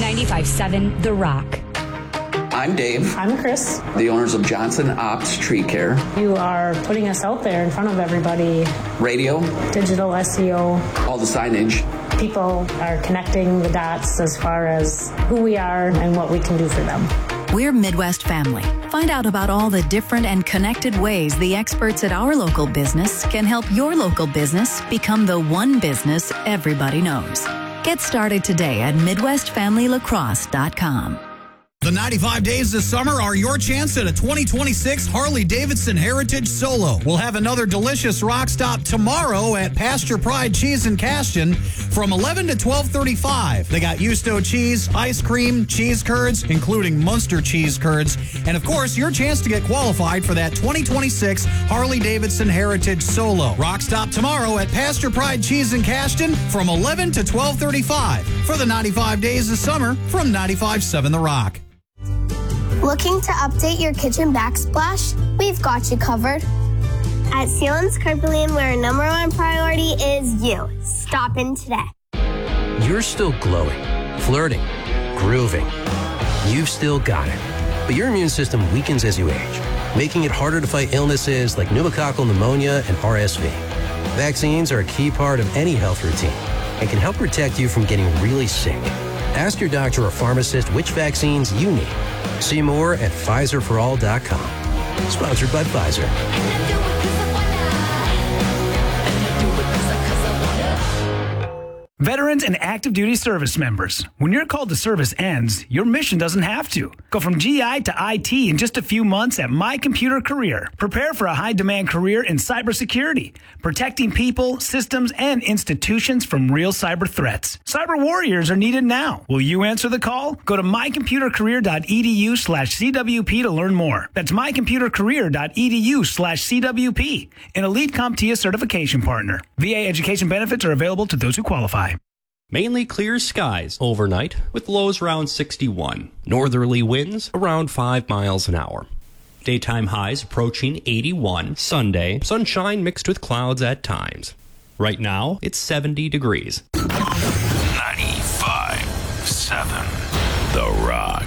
95.7 The Rock. I'm Dave. I'm Chris. The owners of Johnson Ops Tree Care. You are putting us out there in front of everybody. Radio. Digital SEO. All the signage. People are connecting the dots as far as who we are and what we can do for them. We're Midwest Family. Find out about all the different and connected ways the experts at our local business can help your local business become the one business everybody knows. Get started today at MidwestFamilyLacrosse.com. The 95 days this summer are your chance at a 2026 Harley-Davidson Heritage Solo. We'll have another delicious rock stop tomorrow at Pasture Pride Cheese in Cashton from 11 to 12:35. They got Yusto cheese, ice cream, cheese curds, including Munster cheese curds, and of course, your chance to get qualified for that 2026 Harley-Davidson Heritage Solo. Rock stop tomorrow at Pasture Pride Cheese in Cashton from 11 to 12:35 for the 95 days this summer from 95.7 The Rock. Looking to update your kitchen backsplash? We've got you covered. At Sealands Carpentry, where our number one priority is you. Stop in today. You're still glowing, flirting, grooving. You've still got it. But your immune system weakens as you age, making it harder to fight illnesses like pneumococcal pneumonia and RSV. Vaccines are a key part of any health routine and can help protect you from getting really sick. Ask your doctor or pharmacist which vaccines you need. See more at PfizerForAll.com. Sponsored by Pfizer. Veterans and active duty service members, when your call to service ends, your mission doesn't have to. Go from GI to IT in just a few months at My Computer Career. Prepare for a high-demand career in cybersecurity, protecting people, systems, and institutions from real cyber threats. Cyber warriors are needed now. Will you answer the call? Go to mycomputercareer.edu/CWP to learn more. That's mycomputercareer.edu/CWP, an Elite CompTIA certification partner. VA education benefits are available to those who qualify. Mainly clear skies overnight with lows around 61. Northerly winds around 5 miles an hour. Daytime highs approaching 81. Sunday, sunshine mixed with clouds at times. Right now, it's 70 degrees. 95.7 The Rock.